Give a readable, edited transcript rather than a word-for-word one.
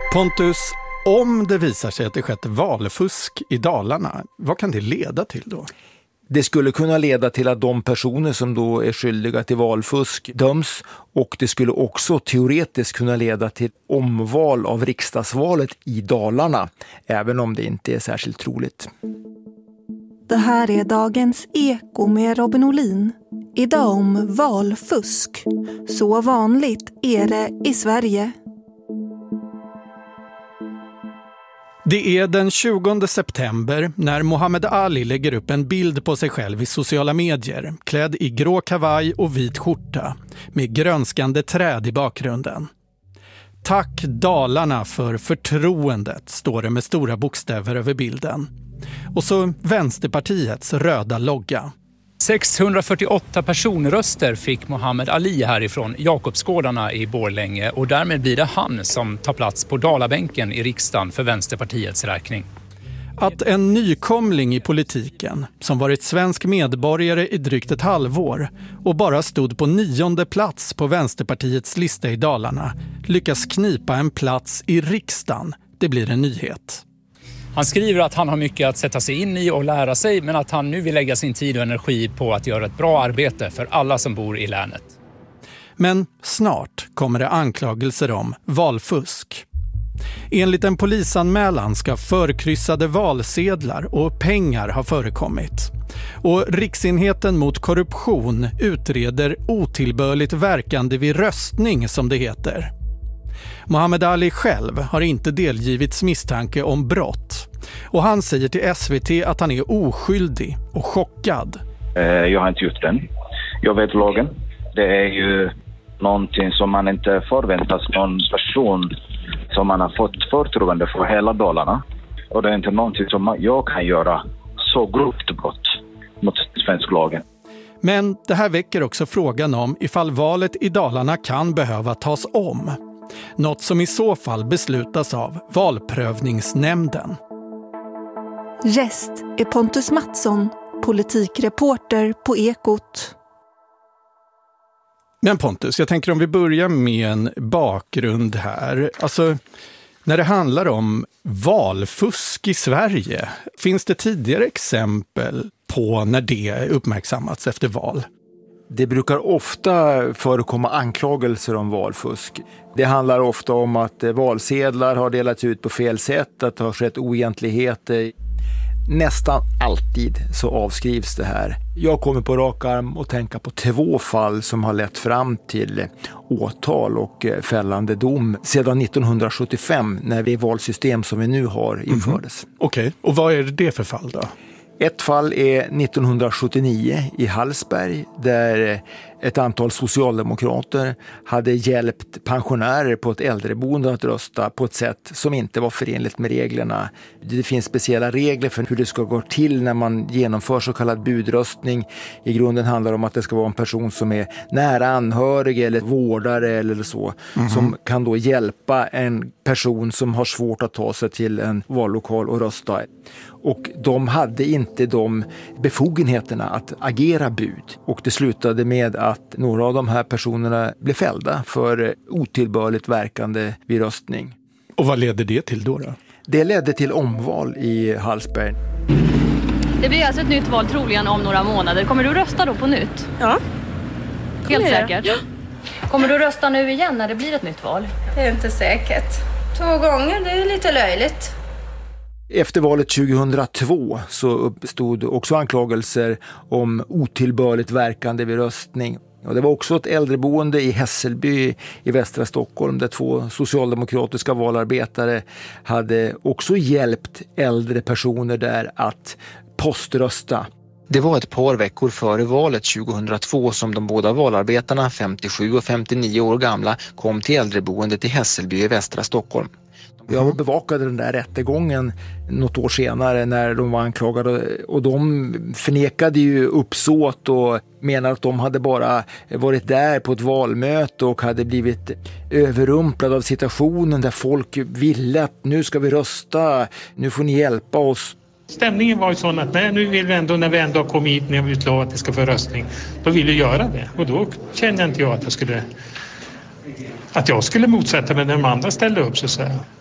Pontus, om det visar sig att det skett valfusk i Dalarna, vad kan det leda till då? Det skulle kunna leda till att de personer som då är skyldiga till valfusk döms, och det skulle också teoretiskt kunna leda till omval av riksdagsvalet i Dalarna, även om det inte är särskilt troligt. Det här är dagens Eko med Robin Olin. Idag om valfusk. Så vanligt är det i Sverige. Det är den 20 september när Muhammad Ali lägger upp en bild på sig själv i sociala medier, klädd i grå kavaj och vit skjorta, med grönskande träd i bakgrunden. Tack Dalarna för förtroendet, står det med stora bokstäver över bilden. Och så Vänsterpartiets röda logga. 648 personröster fick Muhammad Ali härifrån Jakobsgårdarna i Borlänge, och därmed blir det han som tar plats på Dalabänken i riksdagen för Vänsterpartiets räkning. Att en nykomling i politiken, som varit svensk medborgare i drygt ett halvår och bara stod på 9:e plats på Vänsterpartiets lista i Dalarna, lyckas knipa en plats i riksdagen, det blir en nyhet. Han skriver att han har mycket att sätta sig in i och lära sig, men att han nu vill lägga sin tid och energi på att göra ett bra arbete för alla som bor i länet. Men snart kommer det anklagelser om valfusk. Enligt en polisanmälan ska förkryssade valsedlar och pengar ha förekommit. Och Riksenheten mot korruption utreder otillbörligt verkande vid röstning, som det heter. Muhammad Ali själv har inte delgivits misstanke om brott. Och han säger till SVT att han är oskyldig och chockad. Jag har inte gjort den. Jag vet lagen. Det är ju någonting som man inte förväntas någon person som man har fått förtroende för hela Dalarna. Och det är inte någonting som jag kan göra så grovt brott mot svensk lagen. Men det här väcker också frågan om ifall valet i Dalarna kan behöva tas om. Något som i så fall beslutas av valprövningsnämnden. Gäst är Pontus Mattsson, politikreporter på Ekot. Men Pontus, jag tänker om vi börjar med en bakgrund här. Alltså, när det handlar om valfusk i Sverige, finns det tidigare exempel på när det uppmärksammats efter val? Det brukar ofta förekomma anklagelser om valfusk. Det handlar ofta om att valsedlar har delats ut på fel sätt, att det har skett oegentligheter. Nästan alltid så avskrivs det här. Jag kommer på rak arm att tänka på 2 fall som har lett fram till åtal och fällande dom sedan 1975 när det valsystem som vi nu har infördes. Okej, och vad är det för fall då? Ett fall är 1979 i Hallsberg där ett antal socialdemokrater hade hjälpt pensionärer på ett äldreboende att rösta på ett sätt som inte var förenligt med reglerna. Det finns speciella regler för hur det ska gå till när man genomför så kallad budröstning. I grunden handlar det om att det ska vara en person som är nära anhörig eller vårdare eller så, som kan då hjälpa en person som har svårt att ta sig till en vallokal och rösta. Och de hade inte de befogenheterna att agera bud. Och det slutade med att några av de här personerna blev fällda för otillbörligt verkande vid röstning. Och vad ledde det till då? Det ledde till omval i Hallsberg. Det blir alltså ett nytt val troligen om några månader. Kommer du rösta då på nytt? Ja. Helt säkert? Ja. Kommer du rösta nu igen när det blir ett nytt val? Det är inte säkert. 2 gånger, det är lite löjligt. Efter valet 2002 så uppstod också anklagelser om otillbörligt verkande vid röstning. Och det var också ett äldreboende i Hässelby i västra Stockholm där 2 socialdemokratiska valarbetare hade också hjälpt äldre personer där att poströsta. Det var ett par veckor före valet 2002 som de båda valarbetarna, 57 och 59 år gamla, kom till äldreboendet i Hässelby i västra Stockholm. Jag bevakade den där rättegången något år senare när de var anklagade, och de förnekade ju uppsåt och menade att de hade bara varit där på ett valmöte och hade blivit överrumplade av situationen där folk ville att nu ska vi rösta, nu får ni hjälpa oss. Stämningen var ju sån att nu vill vi ändå, när vi ändå kom hit, när vi utlovat att det ska få röstning, då vill vi göra det. Och då kände inte jag att jag skulle motsätta mig när de andra ställde upp, så att säga.